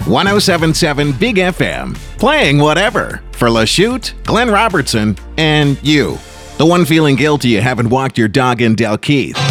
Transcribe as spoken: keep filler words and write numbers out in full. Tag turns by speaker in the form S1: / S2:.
S1: one oh seven point seven Big F M. Playing whatever for Lachute, Glenn Robertson, and you. The one feeling guilty you haven't walked your dog in Dalkeith.